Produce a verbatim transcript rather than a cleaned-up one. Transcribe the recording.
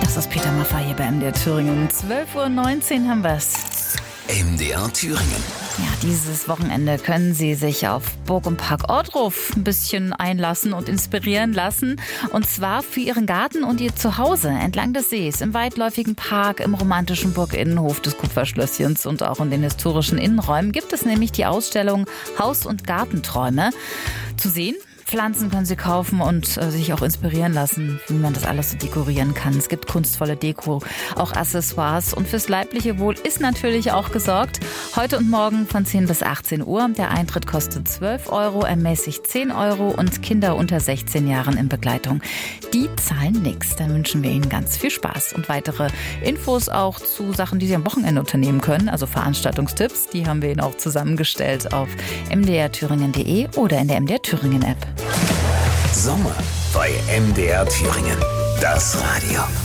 Das ist Peter Maffay hier bei M D R Thüringen. zwölf Uhr neunzehn haben wir's. M D R Thüringen. Ja, dieses Wochenende können Sie sich auf Burg und Park Ohrdruf ein bisschen einlassen und inspirieren lassen. Und zwar für Ihren Garten und Ihr Zuhause entlang des Sees, im weitläufigen Park, im romantischen Burginnenhof des Kupferschlösschens und auch in den historischen Innenräumen gibt es nämlich die Ausstellung Haus- und Gartenträume. Zu sehen: Pflanzen können Sie kaufen und äh, sich auch inspirieren lassen, wie man das alles so dekorieren kann. Es gibt kunstvolle Deko, auch Accessoires, und fürs leibliche Wohl ist natürlich auch gesorgt. Heute und morgen von zehn bis achtzehn Uhr. Der Eintritt kostet zwölf Euro, ermäßigt zehn Euro und Kinder unter sechzehn Jahren in Begleitung, die zahlen nichts. Dann wünschen wir Ihnen ganz viel Spaß und weitere Infos auch zu Sachen, die Sie am Wochenende unternehmen können, also Veranstaltungstipps, die haben wir Ihnen auch zusammengestellt auf m d r thüringen punkt d e oder in der M D R Thüringen App. Sommer bei M D R Thüringen. Das Radio.